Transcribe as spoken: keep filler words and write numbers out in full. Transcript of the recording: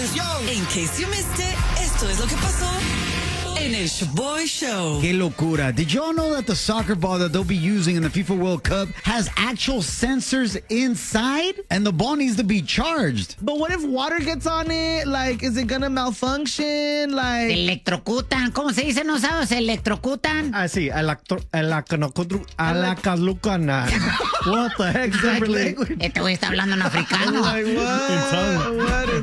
atención. In case you missed it, esto es lo que pasó en el Shaboy Show. Qué locura. Did y'all know that the soccer ball that they'll be using in the FIFA World Cup has actual sensors inside? And the ball needs to be charged. But what if water gets on it? Like, is it gonna malfunction? Like... Electrocutan. ¿Cómo se dice? ¿No sabes? Electrocutan. Ah, sí. Electro... Electro... Alacalucana. What the heck? Este güey está hablando en africano. Like, what? What?